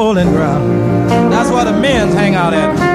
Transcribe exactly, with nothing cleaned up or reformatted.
Bowling ground. That's where the men's hang out at.